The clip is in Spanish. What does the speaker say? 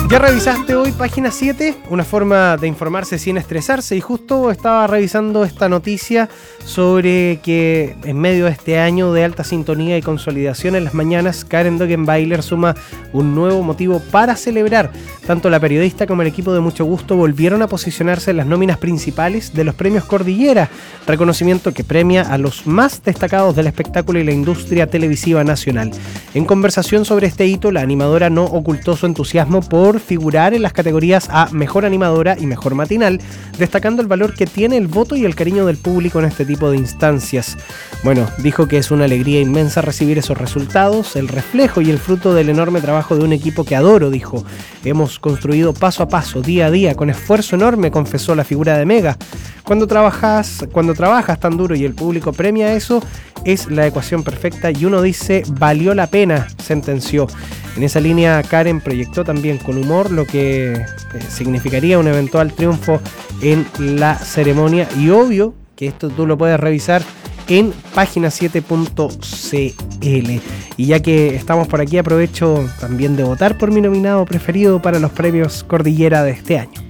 ¿Ya revisaste hoy página 7? Una forma de informarse sin estresarse, y justo estaba revisando esta noticia sobre que en medio de este año de alta sintonía y consolidación en las mañanas, Karen Dogenbailer suma un nuevo motivo para celebrar. Tanto la periodista como el equipo de Mucho Gusto volvieron a posicionarse en las nóminas principales de los premios Cordillera, reconocimiento que premia a los más destacados del espectáculo y la industria televisiva nacional. En conversación sobre este hito, la animadora no ocultó su entusiasmo por figurar en las categorías a Mejor Animadora y Mejor Matinal, destacando el valor que tiene el voto y el cariño del público en este tipo de instancias. Bueno, dijo que es una alegría inmensa recibir esos resultados, el reflejo y el fruto del enorme trabajo de un equipo que adoro, dijo. Hemos construido paso a paso, día a día, con esfuerzo enorme, confesó la figura de Mega. Cuando trabajas tan duro y el público premia eso, es la ecuación perfecta y uno dice, valió la pena, sentenció. En esa línea, Karen proyectó también con humor lo que significaría un eventual triunfo en la ceremonia, y obvio que esto tú lo puedes revisar en página7.cl. Y ya que estamos por aquí, aprovecho también de votar por mi nominado preferido para los premios Cordillera de este año.